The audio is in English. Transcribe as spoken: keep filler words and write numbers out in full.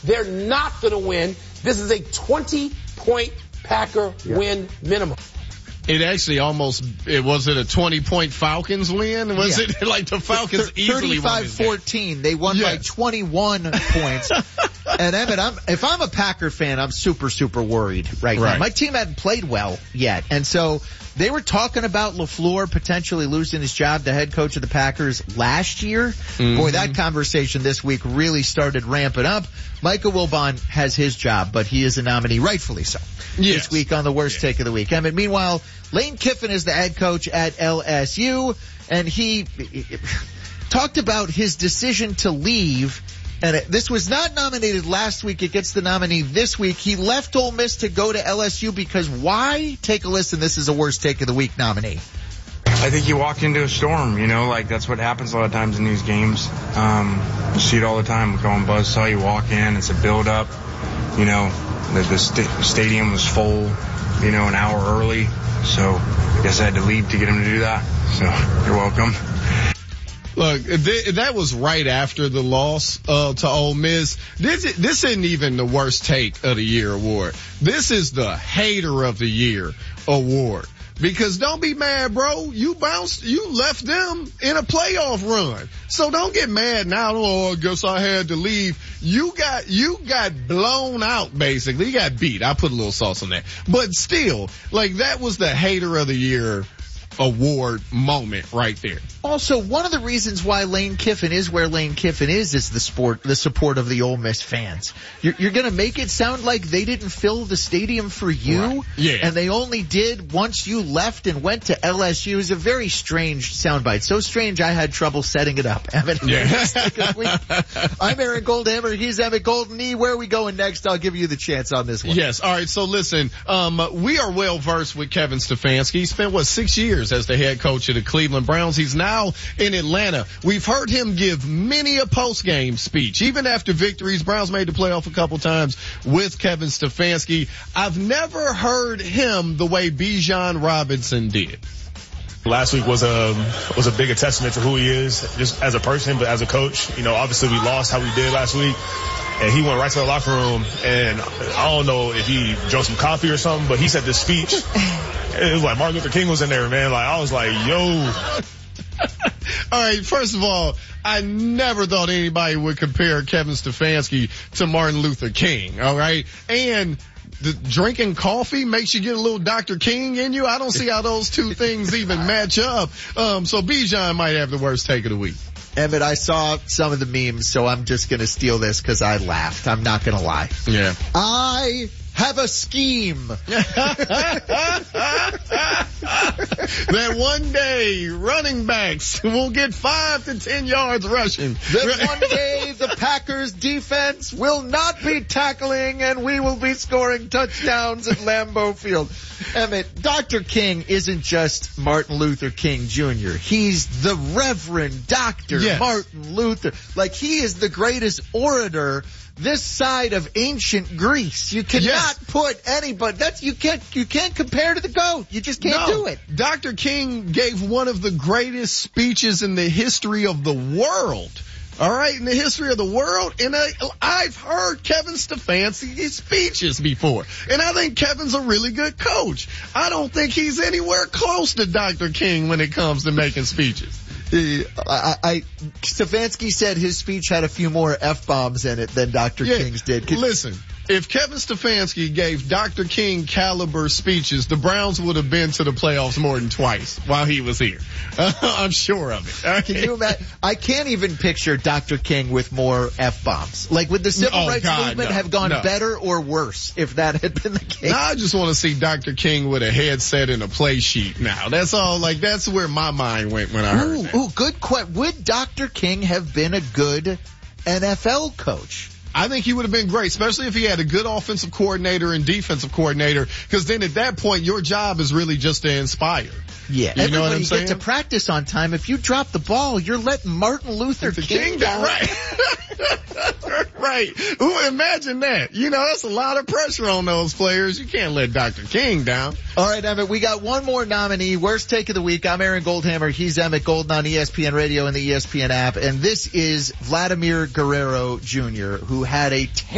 They're not going to win. This is a twenty-point Packer yeah. win minimum. It actually almost, it was it a twenty-point Falcons win? Was yeah. it like the Falcons Th- easily won thirty-five fourteen. They won yes. by twenty-one points. And Emmett, I'm, if I'm a Packer fan, I'm super, super worried right, right now. My team hadn't played well yet. And so they were talking about LaFleur potentially losing his job, the head coach of the Packers, last year. Mm-hmm. Boy, that conversation this week really started ramping up. Micah Wilbon has his job, but he is a nominee, rightfully so, yes. this week on the worst yes. take of the week. Emmett, meanwhile, Lane Kiffin is the head coach at L S U, and he talked about his decision to leave. And it, this was not nominated last week. It gets the nominee this week. He left Ole Miss to go to L S U because why? Take a listen. This is a worst take of the week nominee. I think you walk into a storm, you know, like that's what happens a lot of times in these games. Um, you see it all the time. We call them buzzsaw. You walk in, it's a build-up. You know, the, the st- stadium was full, you know, an hour early. So I guess I had to leave to get him to do that. So you're welcome. Look, th- that was right after the loss uh, to Ole Miss. This, this isn't even the worst take of the year award. This is the hater of the year award. Because don't be mad, bro. You bounced, you left them in a playoff run. So don't get mad now. Oh, I guess I had to leave. You got, you got blown out, basically. You got beat. I put a little sauce on that. But still, like, that was the hater of the year award moment right there. Also, one of the reasons why Lane Kiffin is where Lane Kiffin is is the sport, the support of the Ole Miss fans. You're, you're going to make it sound like they didn't fill the stadium for you, right. yeah. and they only did once you left and went to L S U. It was a very strange soundbite. So strange, I had trouble setting it up. Emmett, yeah. I'm Aaron Goldhammer. He's Emmett Golden. Where are we going next? I'll give you the chance on this one. Yes. All right. So listen, um, we are well versed with Kevin Stefanski. He spent what six years as the head coach of the Cleveland Browns. He's now in Atlanta. We've heard him give many a post-game speech. Even after victories, Browns made the playoff a couple times with Kevin Stefanski. I've never heard him the way Bijan Robinson did. Last week was a was a bigger testament to who he is, just as a person, but as a coach. You know, obviously we lost how we did last week, and he went right to the locker room, and I don't know if he drank some coffee or something, but he said this speech. It was like Martin Luther King was in there, man. Like, I was like, yo. All right, first of all, I never thought anybody would compare Kevin Stefanski to Martin Luther King, all right? And the drinking coffee makes you get a little Doctor King in you. I don't see how those two things even match up. Um, so Bijan might have the worst take of the week. Emmett, I saw some of the memes, so I'm just going to steal this because I laughed. I'm not going to lie. Yeah. I have a scheme. That one day running backs will get five to ten yards rushing. That one day the Packers defense will not be tackling and we will be scoring touchdowns at Lambeau Field. Emmett, Doctor King isn't just Martin Luther King Junior He's the Reverend Doctor Yes. Martin Luther. Like, he is the greatest orator this side of ancient Greece. You cannot yes. put anybody, that's, you can't, you can't compare to the GOAT. You just can't no. do it. Doctor King gave one of the greatest speeches in the history of the world. All right, in the history of the world, and I, I've heard Kevin Stefanski's speeches before, and I think Kevin's a really good coach. I don't think he's anywhere close to Doctor King when it comes to making speeches. I, I, Stefanski said his speech had a few more F-bombs in it than Doctor Yeah, King's did. Could, listen, if Kevin Stefanski gave Doctor King caliber speeches, the Browns would have been to the playoffs more than twice while he was here. Uh, I'm sure of it. Okay. Can you imagine? I can't even picture Doctor King with more F-bombs. Like, would the civil oh, rights God, movement no, have gone no. better or worse if that had been the case? Now I just want to see Doctor King with a headset and a play sheet now. That's all, like, that's where my mind went when I heard ooh, that. Ooh, good question. Would Doctor King have been a good N F L coach? I think he would have been great, especially if he had a good offensive coordinator and defensive coordinator, because then at that point, your job is really just to inspire. Yeah, you everybody know what I'm get saying? to practice on time. If you drop the ball, you're letting Martin Luther The King, King down. Right. Right. Ooh, imagine that. You know, that's a lot of pressure on those players. You can't let Doctor King down. All right, Emmett, we got one more nominee. Worst take of the week. I'm Aaron Goldhammer. He's Emmett Golden on E S P N Radio and the E S P N app. And this is Vladimir Guerrero Junior, who had a terrible